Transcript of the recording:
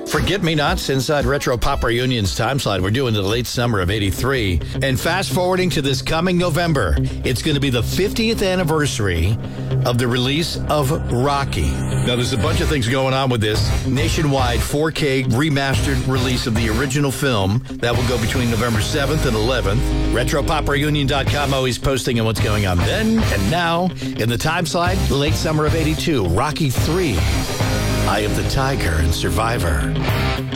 Forget-Me-Nots inside Retro Pop Reunion's time slot. We're doing the late summer of 83. And fast-forwarding to this coming November, it's going to be the 50th anniversary of the release of Rocky. Now, there's a bunch of things going on with this. Nationwide 4K remastered release of the original film. That will go between November 7th and 11th. RetroPopReunion.com always posting on what's going on then and now. In the time slide, late summer of 82, Rocky 3. Eye of the Tiger and Survivor.